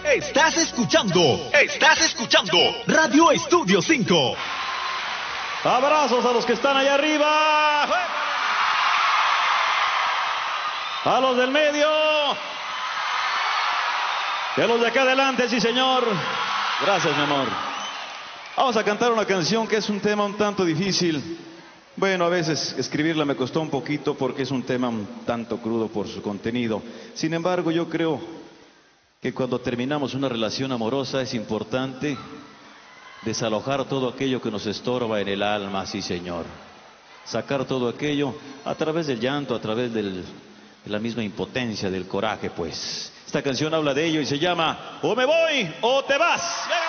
Estás escuchando Radio Estudio 5. Abrazos a los que están allá arriba. A los del medio. Y a los de acá adelante, sí señor. Gracias, mi amor. Vamos a cantar una canción que es un tema un tanto difícil. Bueno, a veces escribirla me costó un poquito porque es un tema un tanto crudo por su contenido. Sin embargo, yo creo que cuando terminamos una relación amorosa es importante desalojar todo aquello que nos estorba en el alma, sí señor. Sacar todo aquello a través del llanto, a través de la misma impotencia, del coraje, pues. Esta canción habla de ello y se llama O me voy o te vas.